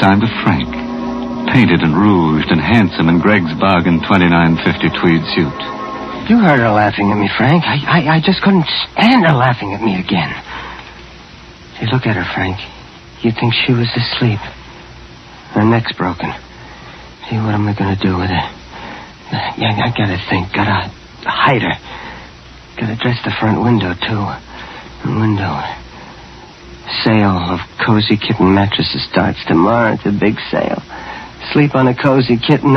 time to Frank, painted and rouged and handsome in Greg's bargain $29.50 tweed suit. You heard her laughing at me, Frank. I just couldn't stand her laughing at me again. Hey, look at her, Frank. You'd think she was asleep. Her neck's broken. Hey, what am I going to do with her? Yeah, I gotta think. Gotta hide her. Gotta dress the front window, too. The window. Sale of Cozy Kitten mattresses starts tomorrow. It's a big sale. Sleep on a Cozy Kitten.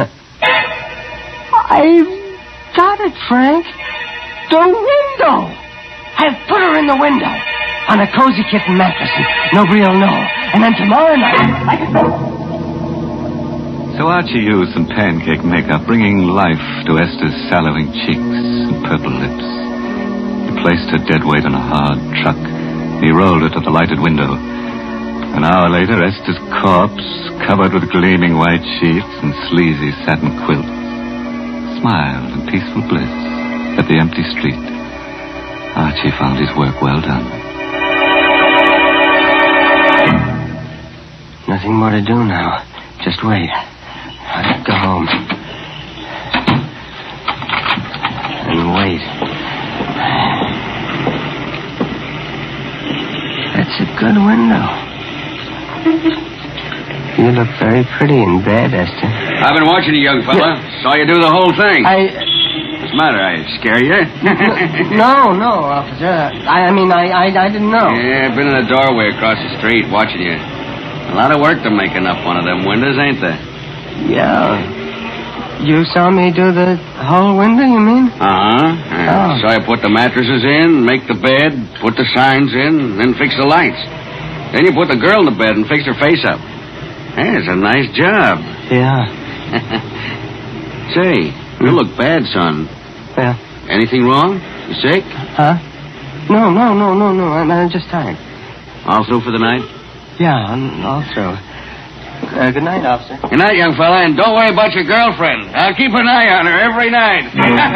I've got it, Frank. The window. I've put her in the window on a Cozy Kitten mattress, and nobody will know. And then tomorrow night, I can... So Archie used some pancake makeup, bringing life to Esther's sallowing cheeks and purple lips. He placed her dead weight on a hard truck. He rolled her to the lighted window. An hour later, Esther's corpse, covered with gleaming white sheets and sleazy satin quilts, smiled in peaceful bliss at the empty street. Archie found his work well done. Nothing more to do now. Just wait. I'll go home. And wait. That's a good window. You look very pretty in bed, Esther. I've been watching you, young fella. Saw you do the whole thing. What's the matter? I scare you? No, officer. I didn't know. Yeah, I've been in the doorway across the street watching you. A lot of work to making up one of them windows, ain't there? Yeah. You saw me do the whole window, you mean? Uh-huh. Saw you put the mattresses in, make the bed, put the signs in, then fix the lights. Then you put the girl in the bed and fix her face up. Hey, it's a nice job. Yeah. Say, you look bad, son. Yeah. Anything wrong? You sick? Huh? No. I'm just tired. All through for the night? Yeah, I'm all through. Good night, officer. Good night, young fella, and don't worry about your girlfriend. I'll keep an eye on her every night.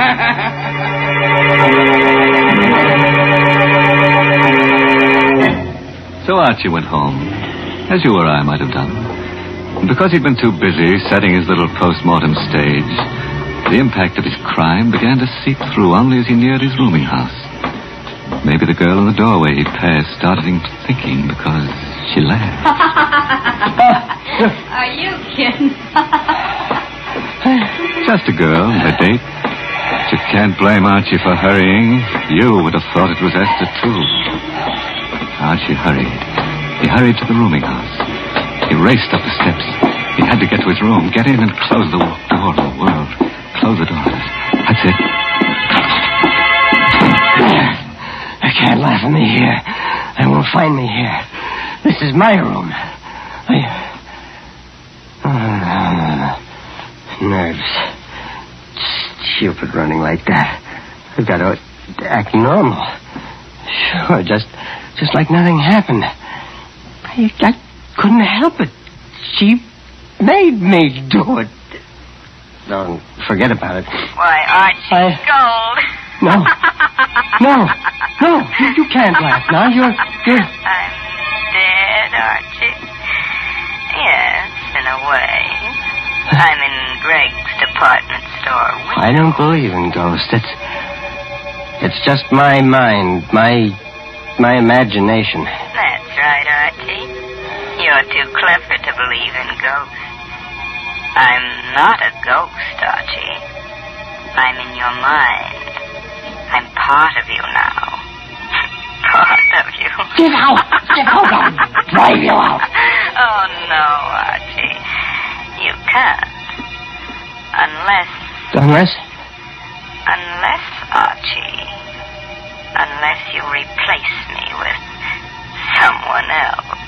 So Archie went home, as you or I might have done. And because he'd been too busy setting his little post-mortem stage, the impact of his crime began to seep through only as he neared his rooming house. Maybe the girl in the doorway he'd passed started him thinking because she laughed. Are you kidding? Just a girl, a date. But you can't blame Archie for hurrying. You would have thought it was Esther, too. Archie hurried. He hurried to the rooming house. He raced up the steps. He had to get to his room, get in and close the door of the world. Close the door. That's it. They can't laugh at me here. They won't find me here. This is my room. Nerves. Stupid running like that. I've got to act normal. Sure, just like nothing happened. I couldn't help it. She made me do it. No, forget about it. Why, Archie, Gold. No, you can't laugh now. You're... I'm dead, Archie. Yes, in a way. I'm in Greg's department store. I don't believe in ghosts. It's just my mind, my imagination. That's right, Archie. You're too clever to believe in ghosts. I'm not a ghost, Archie. I'm in your mind. I'm part of you now. Part of you. Get out! I'll drive you out. Oh, no, Archie. You can't. Unless, Archie. Unless you replace me with someone else.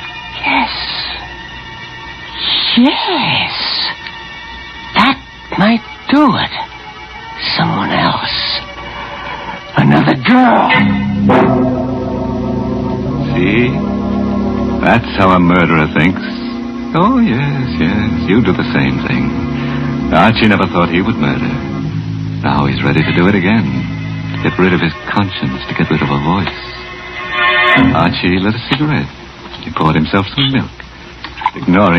Yes. That might do it. Someone else. Another girl. See? That's how a murderer thinks. Oh, yes, you do the same thing. Archie never thought he would murder. Now he's ready to do it again. To get rid of his conscience, to get rid of a voice. Archie lit a cigarette. He poured himself some milk. Ignoring